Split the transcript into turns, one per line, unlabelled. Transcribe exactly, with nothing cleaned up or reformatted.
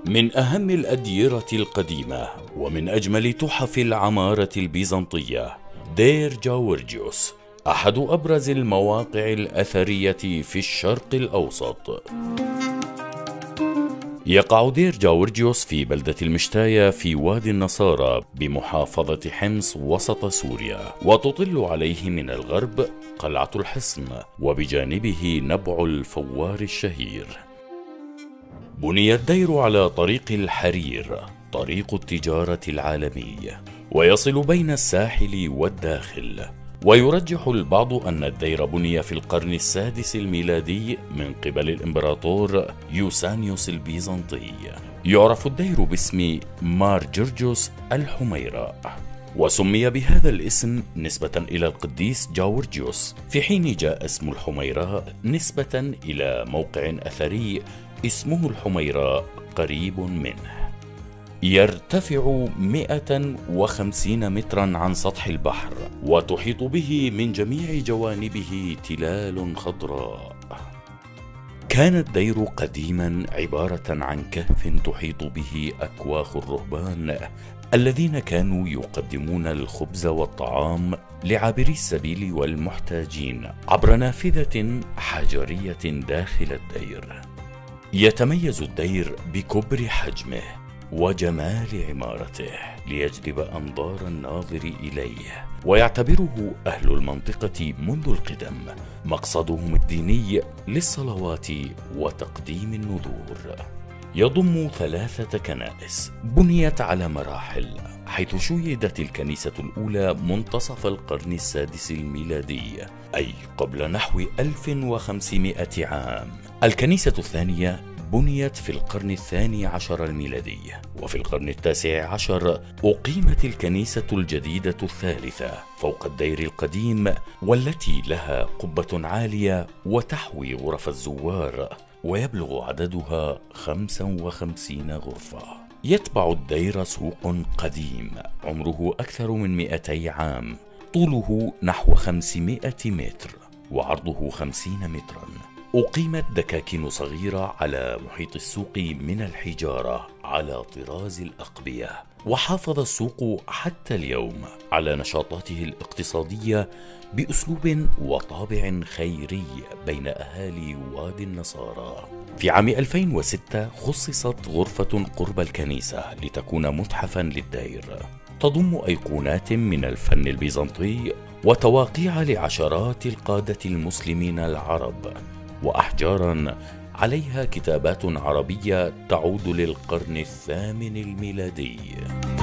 من أهم الأديرة القديمة ومن أجمل تحف العمارة البيزنطية دير جاورجيوس، أحد أبرز المواقع الأثرية في الشرق الأوسط. يقع دير جاورجيوس في بلدة المشتاية في وادي النصارى بمحافظة حمص وسط سوريا، وتطل عليه من الغرب قلعة الحصن، وبجانبه نبع الفوار الشهير. بني الدير على طريق الحرير، طريق التجارة العالمي، ويصل بين الساحل والداخل. ويرجح البعض أن الدير بني في القرن السادس الميلادي من قبل الإمبراطور يوسانيوس البيزنطي. يعرف الدير باسم مار جورجيوس الحميراء، وسمي بهذا الاسم نسبة إلى القديس جاورجيوس، في حين جاء اسم الحميراء نسبة إلى موقع أثري اسمه الحميراء قريب منه. يرتفع مئة وخمسين مترا عن سطح البحر، وتحيط به من جميع جوانبه تلال خضراء. كان الدير قديما عبارة عن كهف تحيط به أكواخ الرهبان الذين كانوا يقدمون الخبز والطعام لعابري السبيل والمحتاجين عبر نافذة حجرية داخل الدير. يتميز الدير بكبر حجمه وجمال عمارته ليجذب أنظار الناظر إليه، ويعتبره أهل المنطقة منذ القدم مقصدهم الديني للصلوات وتقديم النذور. يضم ثلاثة كنائس بنيت على مراحل، حيث شيدت الكنيسة الأولى منتصف القرن السادس الميلادي، أي قبل نحو ألف وخمسمائة عام. الكنيسة الثانية بنيت في القرن الثاني عشر الميلادي، وفي القرن التاسع عشر أقيمت الكنيسة الجديدة الثالثة فوق الدير القديم، والتي لها قبة عالية وتحوي غرف الزوار، ويبلغ عددها خمسة وخمسين غرفة. يتبع الدير سوق قديم عمره أكثر من مئتي عام، طوله نحو خمسمائة متر وعرضه خمسين مترا. أقيمت دكاكين صغيرة على محيط السوق من الحجارة على طراز الأقبية، وحافظ السوق حتى اليوم على نشاطاته الاقتصادية بأسلوب وطابع خيري بين أهالي وادي النصارى. في عام ألفين وستة خصصت غرفة قرب الكنيسة لتكون متحفا للدير، تضم أيقونات من الفن البيزنطي وتواقيع لعشرات القادة المسلمين العرب، وأحجارا عليها كتابات عربية تعود للقرن الثامن الميلادي.